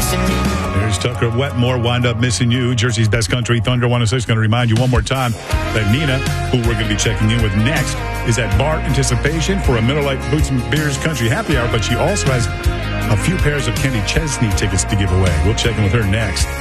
Here's Tucker Wetmore, Wind Up Missing You. Jersey's Best Country, Thunder 106. Going to remind you one more time that Nina, who we're going to be checking in with next, is at bar anticipation for a Miller Lite Boots and Beers Country Happy Hour, but she also has a few pairs of Kenny Chesney tickets to give away. We'll check in with her next.